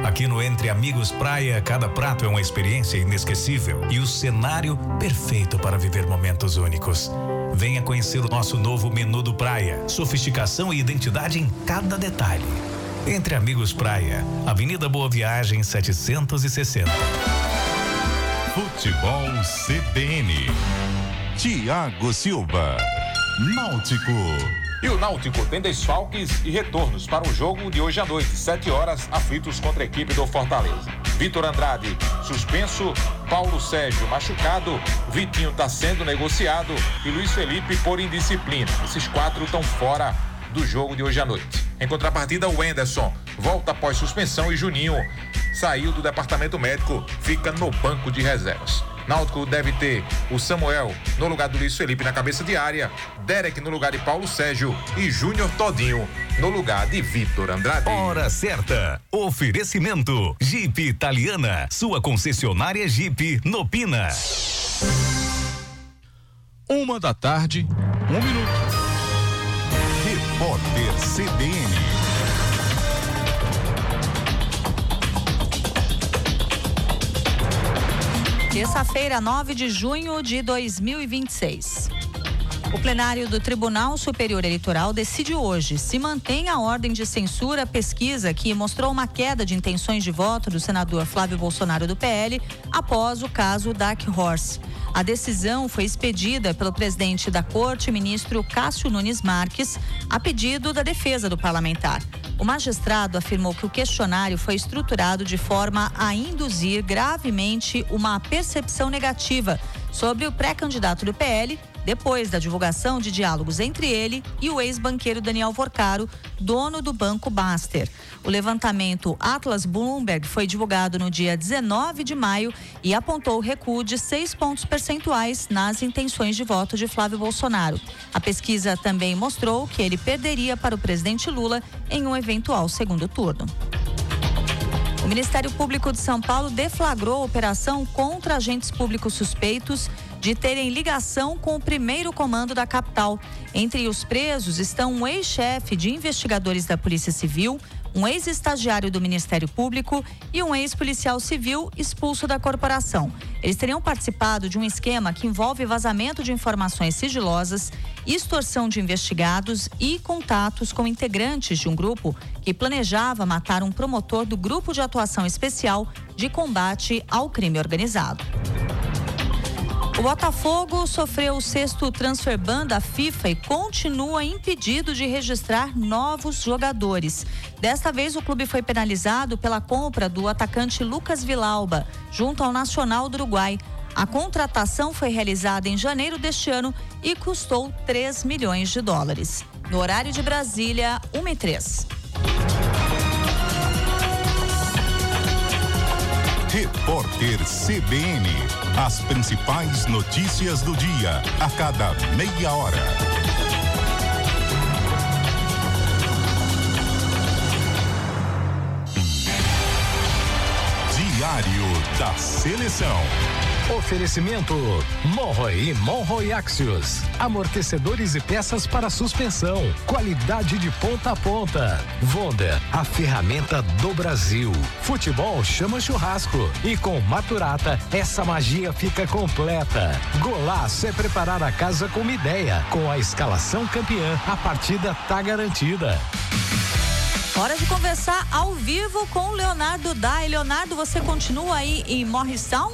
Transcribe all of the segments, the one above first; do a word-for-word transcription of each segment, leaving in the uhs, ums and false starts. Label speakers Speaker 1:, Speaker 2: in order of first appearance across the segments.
Speaker 1: Aqui no Entre Amigos Praia, cada prato é uma experiência inesquecível e o cenário perfeito para viver momentos únicos. Venha conhecer o nosso novo menu do Praia. Sofisticação e identidade em cada detalhe. Entre Amigos Praia, Avenida Boa Viagem setecentos e sessenta.
Speaker 2: Futebol C B N. Thiago Silva. Náutico.
Speaker 3: E o Náutico tem desfalques e retornos para o jogo de hoje à noite, sete horas, aflitos contra a equipe do Fortaleza. Vitor Andrade, suspenso, Paulo Sérgio machucado, Vitinho está sendo negociado e Luiz Felipe por indisciplina. Esses quatro estão fora do jogo de hoje à noite. Em contrapartida, o Wenderson volta após suspensão e Juninho saiu do departamento médico, fica no banco de reservas. Náutico deve ter o Samuel no lugar do Luiz Felipe na cabeça de área, Derek no lugar de Paulo Sérgio e Júnior Todinho no lugar de Vitor Andrade.
Speaker 1: Hora certa. Oferecimento Jeep Italiana, sua concessionária Jeep no Pina.
Speaker 2: Uma da tarde, um minuto. Repórter C B N.
Speaker 4: Terça-feira, nove de junho de dois mil e vinte e seis. O plenário do Tribunal Superior Eleitoral decide hoje se mantém a ordem de censura à pesquisa que mostrou uma queda de intenções de voto do senador Flávio Bolsonaro do P L após o caso Dark Horse. A decisão foi expedida pelo presidente da Corte, ministro Cássio Nunes Marques, a pedido da defesa do parlamentar. O magistrado afirmou que o questionário foi estruturado de forma a induzir gravemente uma percepção negativa sobre o pré-candidato do P L, depois da divulgação de diálogos entre ele e o ex-banqueiro Daniel Vorcaro, dono do Banco Baster. O levantamento Atlas Bloomberg foi divulgado no dia dezenove de maio e apontou recuo de seis pontos percentuais nas intenções de voto de Flávio Bolsonaro. A pesquisa também mostrou que ele perderia para o presidente Lula em um eventual segundo turno. O Ministério Público de São Paulo deflagrou operação contra agentes públicos suspeitos de terem ligação com o primeiro comando da capital. Entre os presos estão um ex-chefe de investigadores da Polícia Civil, um ex-estagiário do Ministério Público e um ex-policial civil expulso da corporação. Eles teriam participado de um esquema que envolve vazamento de informações sigilosas, extorsão de investigados e contatos com integrantes de um grupo que planejava matar um promotor do Grupo de Atuação Especial de Combate ao Crime Organizado. O Botafogo sofreu o sexto transfer ban da FIFA e continua impedido de registrar novos jogadores. Desta vez, o clube foi penalizado pela compra do atacante Lucas Villalba, junto ao Nacional do Uruguai. A contratação foi realizada em janeiro deste ano e custou três milhões de dólares. No horário de Brasília, uma e três.
Speaker 2: Repórter C B N. As principais notícias do dia, a cada meia hora. Diário da Seleção.
Speaker 5: Oferecimento Monroe e Monroe Axios. Amortecedores e peças para suspensão. Qualidade de ponta a ponta. Wonder, a ferramenta do Brasil. Futebol chama churrasco. E com Maturata, essa magia fica completa. Golaço é preparar a casa com uma ideia. Com a escalação campeã, a partida tá garantida.
Speaker 4: Hora de conversar ao vivo com o Leonardo Dai. Leonardo, você continua aí em Morristown?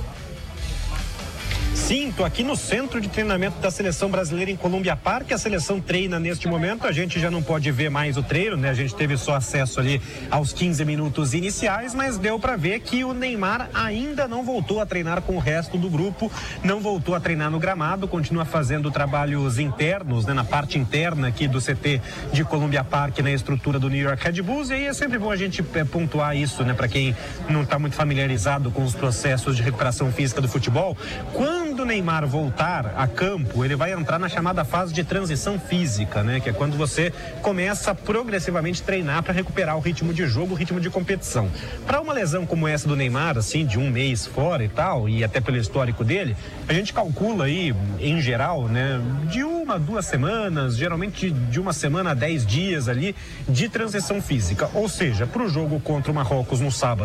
Speaker 6: Sim, tô aqui no centro de treinamento da seleção brasileira em Columbia Park. A seleção treina neste momento, a gente já não pode ver mais o treino, né? A gente teve só acesso ali aos quinze minutos iniciais, mas deu para ver que o Neymar ainda não voltou a treinar com o resto do grupo, não voltou a treinar no gramado, continua fazendo trabalhos internos, né? Na parte interna aqui do C T de Columbia Park, na estrutura do New York Red Bulls, e aí é sempre bom a gente é, pontuar isso, né? Para quem não tá muito familiarizado com os processos de recuperação física do futebol. Quando o Neymar voltar a campo, ele vai entrar na chamada fase de transição física, né? Que é quando você começa a progressivamente treinar para recuperar o ritmo de jogo, o ritmo de competição. Para uma lesão como essa do Neymar, assim, de um mês fora e tal, e até pelo histórico dele, a gente calcula aí, em geral, né? De uma, duas semanas, geralmente de uma semana a dez dias ali, de transição física. Ou seja, para o jogo contra o Marrocos no sábado,